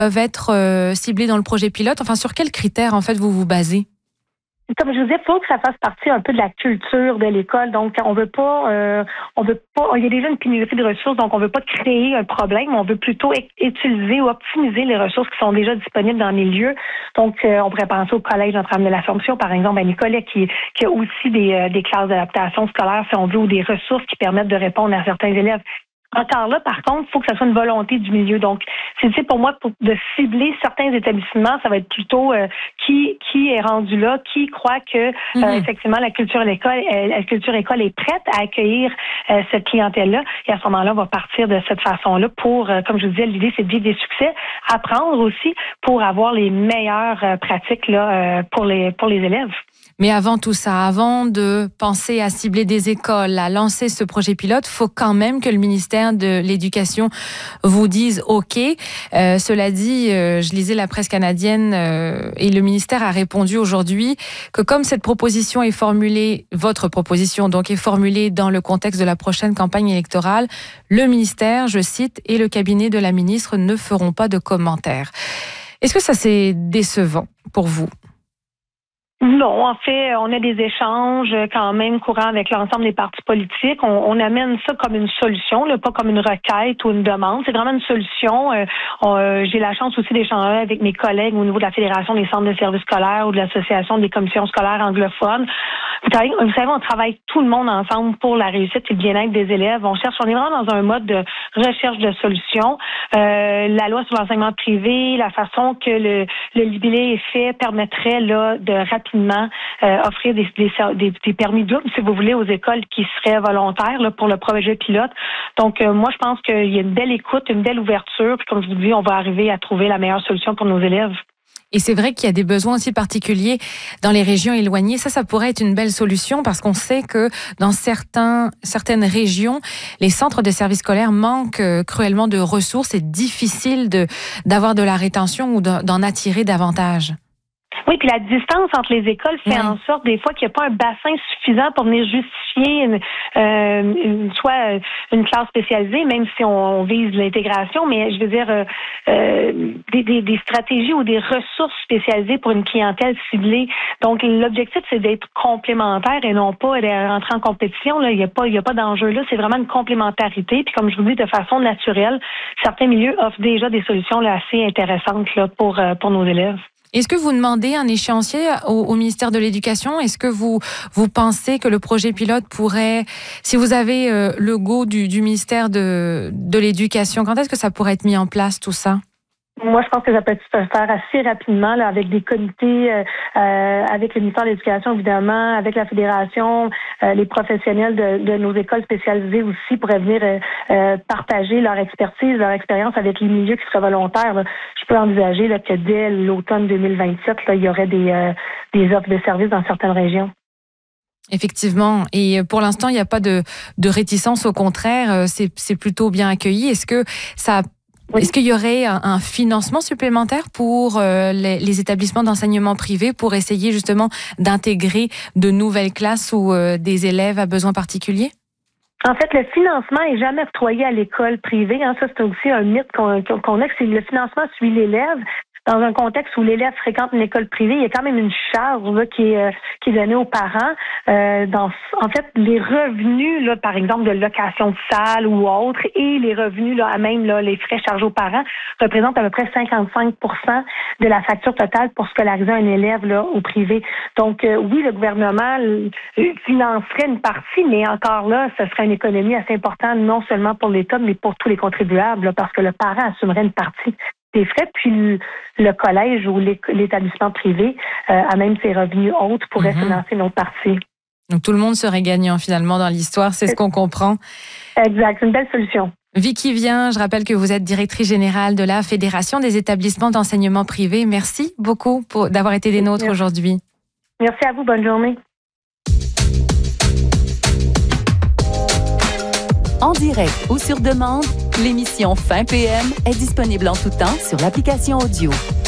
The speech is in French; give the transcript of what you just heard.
peuvent être ciblés dans le projet pilote? Enfin, sur quels critères, en fait, vous vous basez? Comme je vous disais, il faut que ça fasse partie un peu de la culture de l'école. Donc, on veut pas, il y a déjà une pénurie de ressources, donc on veut pas créer un problème. On veut plutôt utiliser ou optimiser les ressources qui sont déjà disponibles dans les lieux. Donc, on pourrait penser au collège Notre-Dame de l'Assomption, par exemple, à Nicolet, qui a aussi des classes d'adaptation scolaire, si on veut, ou des ressources qui permettent de répondre à certains élèves. Encore là, par contre, il faut que ça soit une volonté du milieu. Donc, c'est pour moi de cibler certains établissements, ça va être plutôt qui est rendu là, qui croit que effectivement la culture école est prête à accueillir cette clientèle-là. Et à ce moment-là, on va partir de cette façon-là pour, comme je vous disais, l'idée c'est de vivre des succès, apprendre aussi pour avoir les meilleures pratiques là pour les élèves. Mais avant tout ça, avant de penser à cibler des écoles, à lancer ce projet pilote, faut quand même que le ministère de l'Éducation vous dise OK. Cela dit, je lisais la presse canadienne et le ministère a répondu aujourd'hui que comme cette proposition est formulée, votre proposition donc est formulée dans le contexte de la prochaine campagne électorale, le ministère, je cite, et le cabinet de la ministre ne feront pas de commentaires. Est-ce que ça c'est décevant pour vous? Non, en fait, on a des échanges quand même courants avec l'ensemble des partis politiques. On amène ça comme une solution, là, pas comme une requête ou une demande. C'est vraiment une solution. J'ai la chance aussi d'échanger avec mes collègues au niveau de la Fédération des centres de services scolaires ou de l'Association des commissions scolaires anglophones. Vous savez, on travaille tout le monde ensemble pour la réussite et le bien-être des élèves. On est vraiment dans un mode de recherche de solutions. La loi sur l'enseignement privé, la façon que le libellé est fait permettrait là de rapidement offrir des permis doubles, si vous voulez, aux écoles qui seraient volontaires là, pour le projet pilote. Donc, moi, je pense qu'il y a une belle écoute, une belle ouverture. Puis, comme je vous dis, on va arriver à trouver la meilleure solution pour nos élèves. Et c'est vrai qu'il y a des besoins aussi particuliers dans les régions éloignées. Ça pourrait être une belle solution parce qu'on sait que dans certaines régions, les centres de services scolaires manquent cruellement de ressources. C'est difficile d'avoir de la rétention ou d'en attirer davantage. Oui, puis la distance entre les écoles fait en sorte des fois qu'il n'y a pas un bassin suffisant pour venir justifier soit une classe spécialisée, même si on vise l'intégration, mais je veux dire des stratégies ou des ressources spécialisées pour une clientèle ciblée. Donc l'objectif c'est d'être complémentaire et non pas de rentrer en compétition. Là, il y a pas d'enjeu là. C'est vraiment une complémentarité. Puis comme je vous dis, de façon naturelle, certains milieux offrent déjà des solutions là, assez intéressantes là pour nos élèves. Est-ce que vous demandez un échéancier au ministère de l'Éducation? Est-ce que vous pensez que le projet pilote pourrait, si vous avez le go du ministère de l'Éducation, quand est-ce que ça pourrait être mis en place tout ça? Moi, je pense que ça peut se faire assez rapidement là, avec des comités, avec le ministère de l'Éducation, évidemment, avec la Fédération, les professionnels de nos écoles spécialisées aussi pourraient venir partager leur expertise, leur expérience avec les milieux qui seraient volontaires. Là. Je peux envisager là, que dès l'automne 2027, là, il y aurait des offres de services dans certaines régions. Effectivement. Et pour l'instant, il n'y a pas de réticence. Au contraire, c'est plutôt bien accueilli. Est-ce qu'il y aurait un financement supplémentaire pour les établissements d'enseignement privé pour essayer justement d'intégrer de nouvelles classes ou des élèves à besoins particuliers? En fait, le financement est jamais octroyé à l'école privée. Hein. Ça, c'est aussi un mythe qu'on a, que c'est le financement suit l'élève. Dans un contexte où l'élève fréquente une école privée, il y a quand même une charge là, qui est donnée aux parents. En fait, les revenus, là, par exemple, de location de salle ou autre, et les revenus, là, même là, les frais chargés aux parents, représentent à peu près 55% de la facture totale pour scolariser un élève là, au privé. Donc, oui, le gouvernement financerait une partie, mais encore là, ce serait une économie assez importante, non seulement pour l'État, mais pour tous les contribuables, là, parce que le parent assumerait une partie des frais, puis le collège ou l'établissement privé, à même ses revenus autres, pourrait financer une autre partie. Donc tout le monde serait gagnant finalement dans l'histoire, c'est ce qu'on comprend. Exact, c'est une belle solution. Vicky Vien, je rappelle que vous êtes directrice générale de la Fédération des établissements d'enseignement privé. Merci beaucoup d'avoir été des nôtres aujourd'hui. Merci à vous, bonne journée. En direct ou sur demande, l'émission Fin PM est disponible en tout temps sur l'application audio.